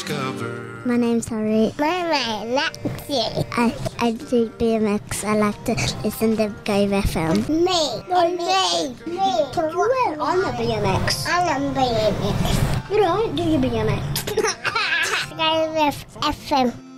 discover. My name's Harry. My name's Lexi. I do BMX. I like to listen to Go FM. Me. I'm a BMX. I'm a BMX. You don't do your BMX. Go with FM.